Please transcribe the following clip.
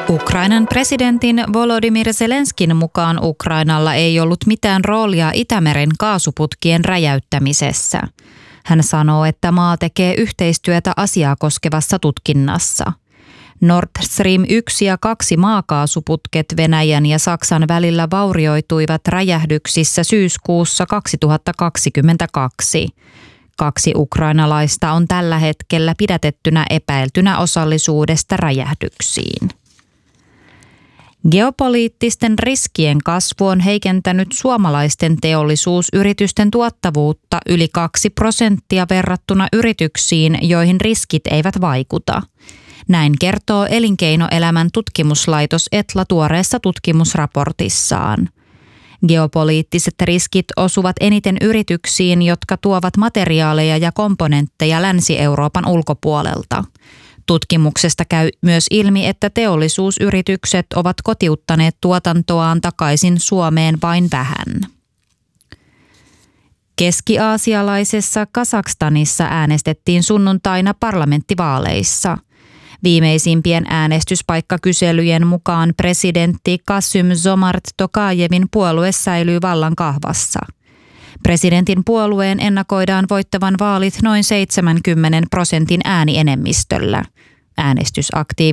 Ukrainan presidentin Volodymyr Zelenskin mukaan Ukrainalla ei ollut mitään roolia Itämeren kaasuputkien räjäyttämisessä. Hän sanoo, että maa tekee yhteistyötä asiaa koskevassa tutkinnassa. Nord Stream 1 ja 2 maakaasuputket Venäjän ja Saksan välillä vaurioituivat räjähdyksissä syyskuussa 2022. 2 ukrainalaista on tällä hetkellä pidätettynä epäiltynä osallisuudesta räjähdyksiin. Geopoliittisten riskien kasvu on heikentänyt suomalaisten teollisuusyritysten tuottavuutta yli 2% verrattuna yrityksiin, joihin riskit eivät vaikuta. Näin kertoo Elinkeinoelämän tutkimuslaitos Etla tuoreessa tutkimusraportissaan. Geopoliittiset riskit osuvat eniten yrityksiin, jotka tuovat materiaaleja ja komponentteja Länsi-Euroopan ulkopuolelta. Tutkimuksesta käy myös ilmi, että teollisuusyritykset ovat kotiuttaneet tuotantoaan takaisin Suomeen vain vähän. Keski-aasialaisessa Kazakstanissa äänestettiin sunnuntaina parlamenttivaaleissa. Viimeisimpien äänestyspaikkakyselyjen mukaan presidentti Kasym-Jomart Tokajevin puolue säilyy vallan kahvassa. Presidentin puolueen ennakoidaan voittavan vaalit noin 70% äänienemmistöllä. Äänestysaktiivisuus